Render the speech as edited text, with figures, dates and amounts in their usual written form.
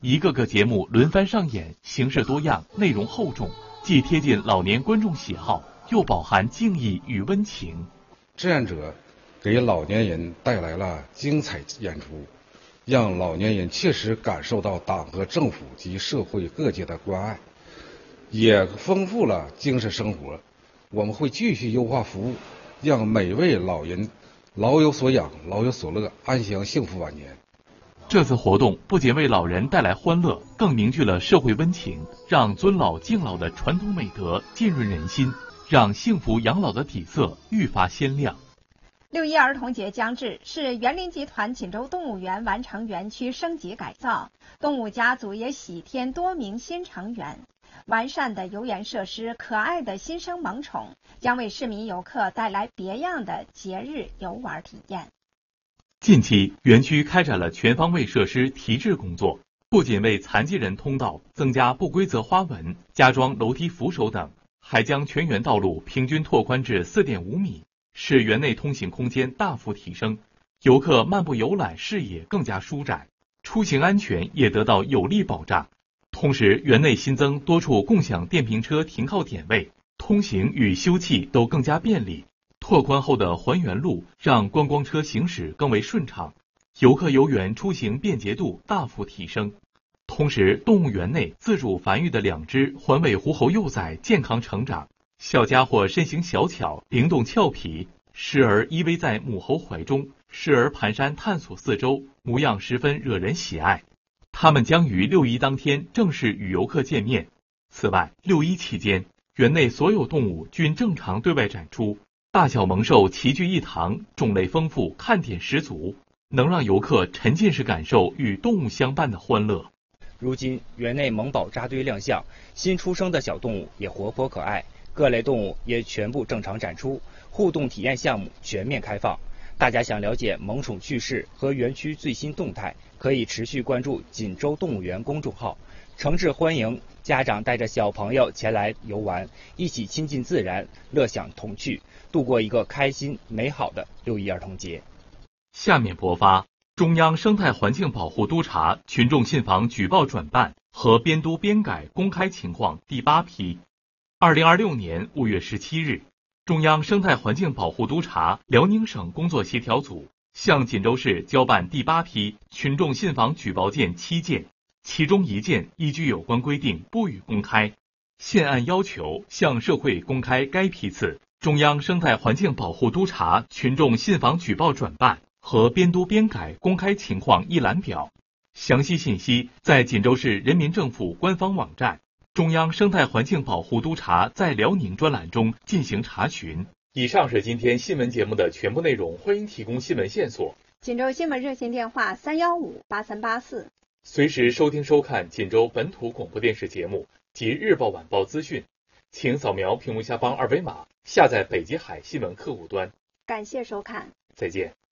一个个节目轮番上演，形式多样，内容厚重，既贴近老年观众喜好，又饱含敬意与温情。 志愿者给老年人带来了精彩演出，让老年人切实感受到党和政府及社会各界的关爱，也丰富了精神生活。我们会继续优化服务，让每位老人老有所养，老有所乐，安享幸福晚年。 这次活动不仅为老人带来欢乐，更凝聚了社会温情，让尊老敬老的传统美德浸润人心，让幸福养老的底色愈发鲜亮。 6·1儿童节将至，市园林集团锦州动物园完成园区升级改造，动物家族也喜添多名新成员。完善的游园设施，可爱的新生萌宠，将为市民游客带来别样的节日游玩体验。 近期，园区开展了全方位设施提质工作，不仅为残疾人通道增加不规则花纹、加装楼梯扶手等，还将全园道路平均拓宽至4.5米，使园内通行空间大幅提升，游客漫步游览视野更加舒展，出行安全也得到有力保障。同时，园内新增多处共享电瓶车停靠点位，通行与休憩都更加便利。拓宽后的环园路让观光车行驶更为顺畅，游客游园出行便捷度大幅提升。同时，动物园内自主繁育的2只环尾狐猴幼崽健康成长，小家伙身形小巧，灵动俏皮，时而依偎在母猴怀中，时而蹒跚探索四周，模样十分惹人喜爱。它们将于6·1当天正式与游客见面。此外，6·1期间，园内所有动物均正常对外展出，大小猛兽齐聚一堂，种类丰富，看点十足，能让游客沉浸式感受与动物相伴的欢乐。 如今，园内萌宝扎堆亮相，新出生的小动物也活泼可爱，各类动物也全部正常展出，互动体验项目全面开放。大家想了解萌宠趣事和园区最新动态，可以持续关注锦州动物园公众号，诚挚欢迎家长带着小朋友前来游玩，一起亲近自然，乐享童趣，度过一个开心美好的6·1儿童节。 下面播发中央生态环境保护督察群众信访举报转办和编督编改公开情况第8批。2026年5月17日，中央生态环境保护督察辽宁省工作协调组向锦州市交办第8批群众信访举报件7件，其中1件依据有关规定不予公开，现按要求向社会公开该批次中央生态环境保护督察群众信访举报转办和编督编改公开情况一览表。详细信息在锦州市人民政府官方网站中央生态环境保护督察在辽宁专栏中进行查询。以上是今天新闻节目的全部内容，欢迎提供新闻线索。 锦州新闻热线电话3158384。 随时收听收看锦州本土广播电视节目及日报晚报资讯，请扫描屏幕下方2维码下载北极海新闻客户端。 感谢收看， 再见。